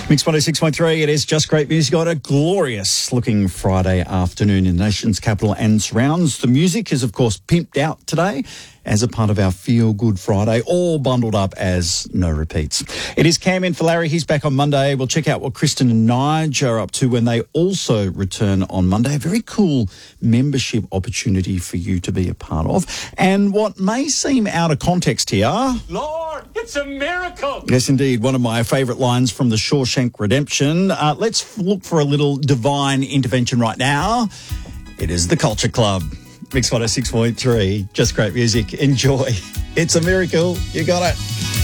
Mix 106.3, it is just great music on a glorious looking Friday afternoon in the nation's capital and surrounds. The music is, of course, pimped out today as a part of our Feel Good Friday, all bundled up as no repeats. It is Cam in for Larry. He's back on Monday. We'll check out what Kristen and Nige are up to when they also return on Monday. A very cool membership opportunity for you to be a part of. And what may seem out of context here... Lord, it's a miracle! Yes, indeed. One of my favourite lines from The Shawshank Redemption. Let's look for a little divine intervention right now. It is the Culture Club. Mix 106.3, just great music. Enjoy. It's a miracle. You got it.